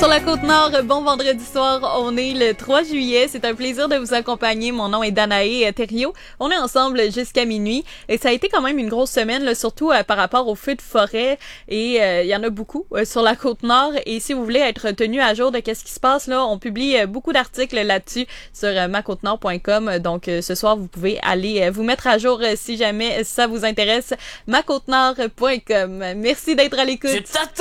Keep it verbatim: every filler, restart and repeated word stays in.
Sur la Côte-Nord, bon vendredi soir, on est le trois juillet. C'est un plaisir de vous accompagner. Mon nom est Danae Thériault. On est ensemble jusqu'à minuit. Et ça a été quand même une grosse semaine, là, surtout euh, par rapport aux feux de forêt. Et il euh, y en a beaucoup euh, sur la Côte-Nord. Et si vous voulez être tenu à jour de qu'est-ce qui se passe, là, on publie euh, beaucoup d'articles là-dessus sur euh, ma côte nord point com. Donc euh, ce soir, vous pouvez aller euh, vous mettre à jour euh, si jamais ça vous intéresse. ma côte nord point com. Merci d'être à l'écoute.